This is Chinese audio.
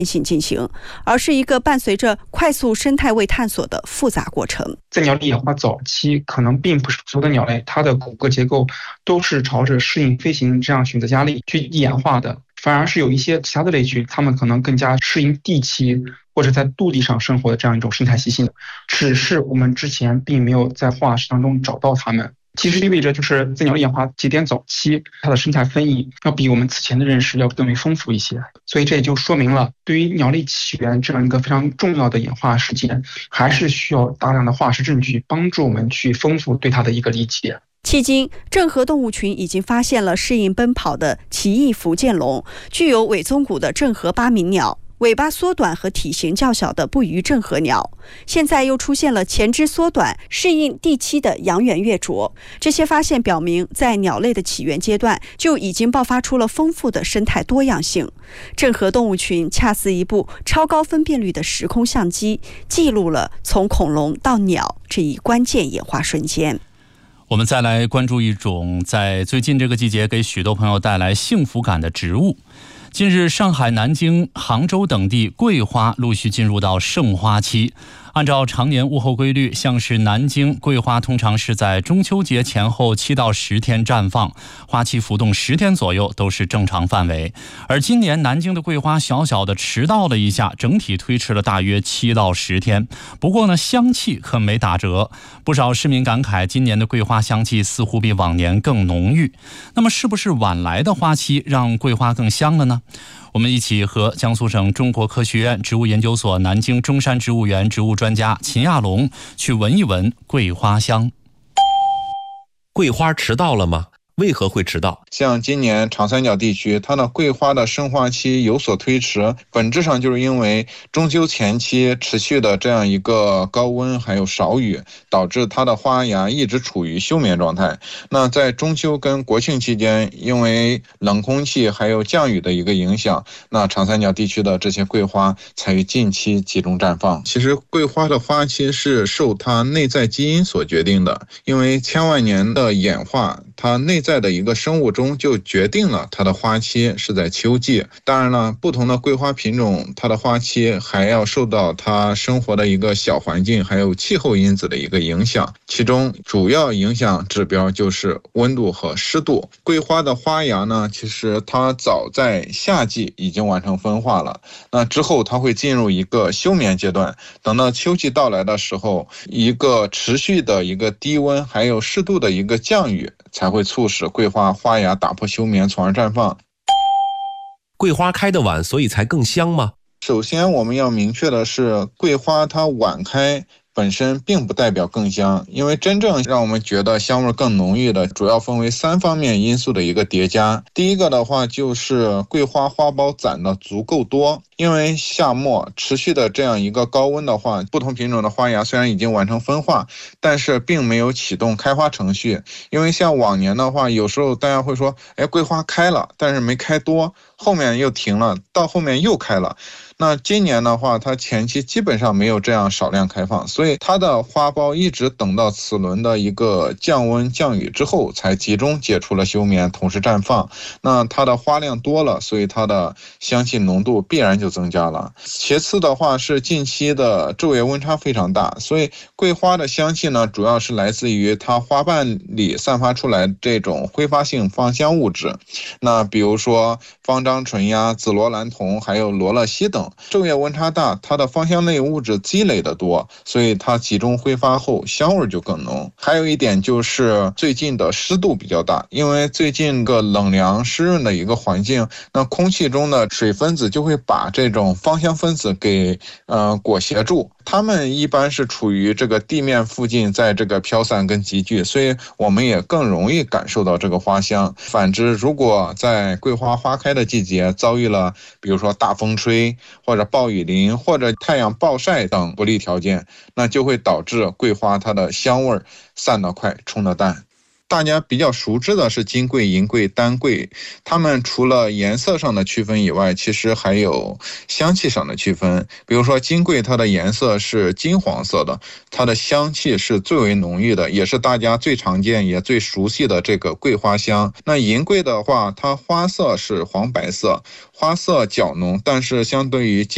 性进行，而是一个伴随着快速生态位探索的复杂过程。 在鸟类演化早期，可能并不是所有的鸟类它的骨骼结构都是朝着适应飞行这样选择压力去演化的，反而是有一些其他的类群，它们可能更加适应地栖或者在陆地上生活的这样一种生态习性，只是我们之前并没有在化石当中找到它们。其实意味着就是在鸟类演化节点早期，它的生态分异要比我们此前的认识要更为丰富一些，所以这也就说明了对于鸟类起源这样一个非常重要的演化事件，还是需要大量的化石证据帮助我们去丰富对它的一个理解。 迄今，郑和动物群已经发现了适应奔跑的奇异福建龙，具有尾宗骨的郑和八鸣鸟，尾巴缩短和体型较小的不虞郑和鸟，现在又出现了前肢缩短、适应地栖的阳远月啄。这些发现表明，在鸟类的起源阶段就已经爆发出了丰富的生态多样性。郑和动物群恰似一部超高分辨率的时空相机，记录了从恐龙到鸟这一关键演化瞬间。 我们再来关注一种在最近这个季节给许多朋友带来幸福感的植物。近日，上海、南京、杭州等地桂花陆续进入到盛花期。按照常年物候规律，像是南京桂花通常是在中秋节前后7到10天绽放，花期浮动10天左右都是正常范围。而今年南京的桂花小小的迟到了一下，整体推迟了大约7到10天。不过呢，香气可没打折，不少市民感慨，今年的桂花香气似乎比往年更浓郁。那么，是不是晚来的花期让桂花更香了呢？我们一起和江苏省中国科学院植物研究所南京中山植物园植物专家秦亚龙去闻一闻桂花香。 桂花迟到了吗？为何会迟到？ 像今年长三角地区，它的桂花的生花期有所推迟，本质上就是因为中秋前期持续的这样一个高温还有少雨，导致它的花芽一直处于休眠状态。那在中秋跟国庆期间，因为冷空气还有降雨的一个影响，那长三角地区的这些桂花才于近期集中绽放。其实桂花的花期是受它内在基因所决定的，因为千万年的演化，它内在的一个生物钟就决定了它的花期是在秋季。当然了，不同的桂花品种，它的花期还要受到它生活的一个小环境还有气候因子的一个影响，其中主要影响指标就是温度和湿度。桂花的花芽呢，其实它早在夏季已经完成分化了，那之后它会进入一个休眠阶段，等到秋季到来的时候，一个持续的一个低温还有适度的一个降雨才会促使桂花花芽打破休眠从而绽放。 桂花开得晚，所以才更香吗？ 首先我们要明确的是，桂花它晚开本身并不代表更香，因为真正让我们觉得香味更浓郁的主要分为3方面因素的一个叠加。第一个的话就是桂花花苞攒的足够多，因为夏末持续的这样一个高温的话，不同品种的花芽虽然已经完成分化，但是并没有启动开花程序。因为像往年的话，有时候大家会说，桂花开了，但是没开多，后面又停了，到后面又开了。那今年的话，它前期基本上没有这样少量开放，所以它的花苞一直等到此轮的一个降温降雨之后，才集中解除了休眠，同时绽放。那它的花量多了，所以它的香气浓度必然就增加了。其次的话是近期的昼夜温差非常大，所以桂花的香气呢，主要是来自于它花瓣里散发出来这种挥发性芳香物质。那比如说芳樟醇呀、紫罗兰酮还有罗勒烯等。昼夜温差大，它的芳香类物质积累的多，所以它集中挥发后香味就更浓。还有一点就是最近的湿度比较大，因为最近个冷凉湿润的一个环境，那空气中的水分子就会把这种芳香分子给裹挟住，它们一般是处于这个地面附近，在这个飘散跟集聚，所以我们也更容易感受到这个花香。反之，如果在桂花花开的季节遭遇了比如说大风吹或者暴雨淋或者太阳暴晒等不利条件，那就会导致桂花它的香味散得快，冲得淡。大家比较熟知的是金桂、银桂、丹桂，它们除了颜色上的区分以外，其实还有香气上的区分。比如说金桂，它的颜色是金黄色的，它的香气是最为浓郁的，也是大家最常见也最熟悉的这个桂花香。那银桂的话，它花色是黄白色，花色较浓，但是相对于金